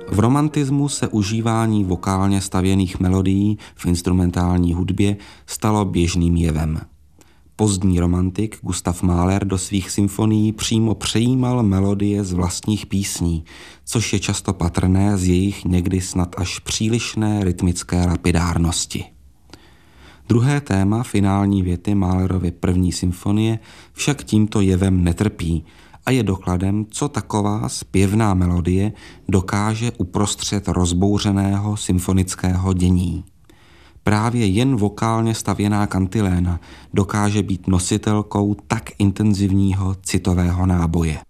V romantismu se užívání vokálně stavěných melodií v instrumentální hudbě stalo běžným jevem. Pozdní romantik Gustav Mahler do svých symfonií přímo přejímal melodie z vlastních písní, což je často patrné z jejich někdy snad až přílišné rytmické lapidárnosti. Druhé téma finální věty Mahlerovy první symfonie však tímto jevem netrpí a je dokladem, co taková zpěvná melodie dokáže uprostřed rozbouřeného symfonického dění. Právě jen vokálně stavěná kantiléna dokáže být nositelkou tak intenzivního citového náboje.